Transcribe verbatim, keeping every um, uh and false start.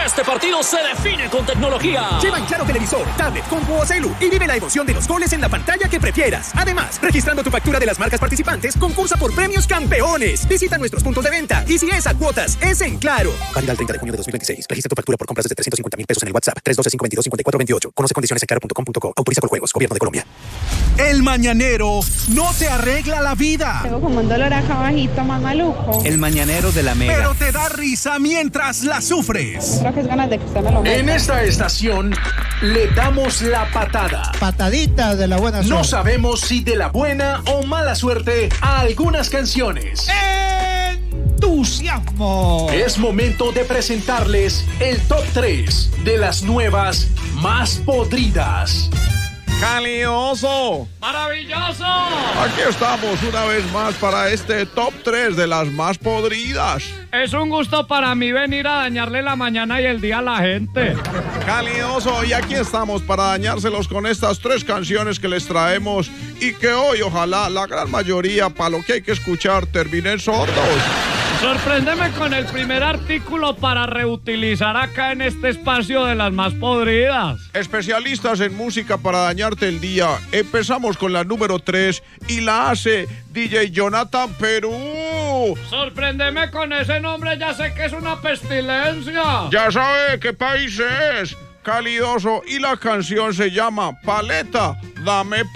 Este partido se define con tecnología. Lleva en Claro televisor, tablet, compu o celu y vive la emoción de los goles en la pantalla que prefieras. Además, registrando tu factura de las marcas participantes, concursa por premios campeones. Visita nuestros puntos de venta y si es a cuotas, es en Claro. Válida el treinta de junio de dos mil veintiséis. Registra tu factura por compras desde trescientos cincuenta mil pesos en el WhatsApp tres uno dos, cinco dos dos, cinco cuatro dos ocho. Conoce condiciones en claro punto com punto co. Autoriza por juegos. Gobierno de Colombia. El mañanero no te arregla la vida. Tengo como un dolor acá abajito, más maluco. El mañanero de la Mega. Pero te da risa mientras la sufres. Creo que es ganas de que usted me lo meta. En esta estación le damos la patada. Patadita de la buena suerte. No sabemos si de la buena o mala suerte a algunas canciones. ¡Entusiasmo! Es momento de presentarles el top tres de las nuevas más podridas. ¡Calioso! ¡Maravilloso! Aquí estamos una vez más para este top tres de las más podridas. Es un gusto para mí venir a dañarle la mañana y el día a la gente. Calioso, y aquí estamos para dañárselos con estas tres canciones que les traemos y que hoy ojalá la gran mayoría, para lo que hay que escuchar, terminen sordos. Sorpréndeme con el primer artículo para reutilizar acá en este espacio de las más podridas. Especialistas en música para dañarte el día. Empezamos con la número tres y la hace D J Jonathan Perú. Sorpréndeme con ese nombre, ya sé que es una pestilencia. Ya sabe qué país es. Calidoso, y la canción se llama Paleta, dame